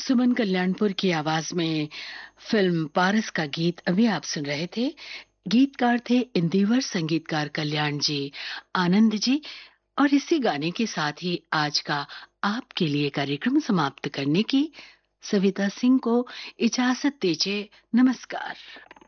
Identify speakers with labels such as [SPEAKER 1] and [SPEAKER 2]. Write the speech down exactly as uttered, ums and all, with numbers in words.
[SPEAKER 1] सुमन कल्याणपुर की आवाज में फिल्म पारस का गीत अभी आप सुन रहे थे। गीतकार थे इंदिवर, संगीतकार कल्याण जी, आनंद जी। और इसी गाने के साथ ही आज का आपके लिए कार्यक्रम समाप्त करने की सविता सिंह को इजाजत दीजिए। नमस्कार।